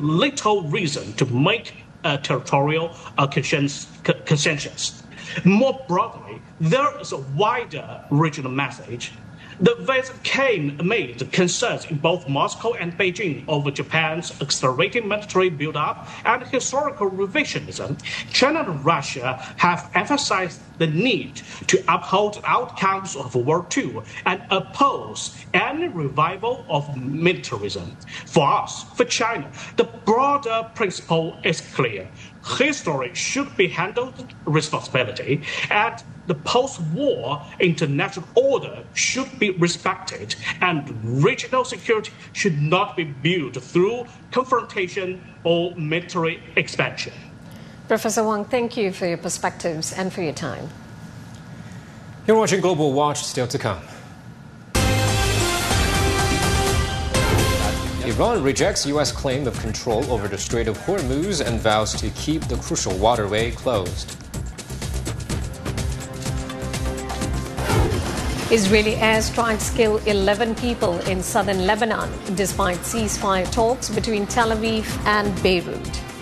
little reason to make territorial concessions. More broadly, there is a wider regional message. The visit came amid concerns in both Moscow and Beijing over Japan's accelerating military build-up and historical revisionism. China and Russia have emphasized the need to uphold the outcomes of World War II and oppose any revival of militarism. For us, for China, the broader principle is clear. History should be handled with responsibility, and the post-war international order should be respected, and regional security should not be built through confrontation or military expansion. Professor Wang, thank you for your perspectives and for your time. You're watching Global Watch, still to come. Iran rejects U.S. claim of control over the Strait of Hormuz and vows to keep the crucial waterway closed. Israeli airstrikes kill 11 people in southern Lebanon, despite ceasefire talks between Tel Aviv and Beirut.